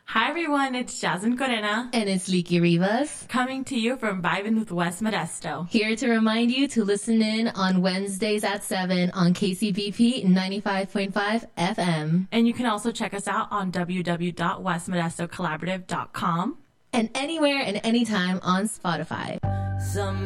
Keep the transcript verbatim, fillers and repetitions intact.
Hi everyone, it's Jasmine Corena. And it's Leaky Rivas. Coming to you from Vibin' with West Modesto. Here to remind you to listen in on Wednesdays at seven on K C B P ninety-five point five F M. And you can also check us out on w w w dot west modesto collaborative dot com. And anywhere and anytime on Spotify. Some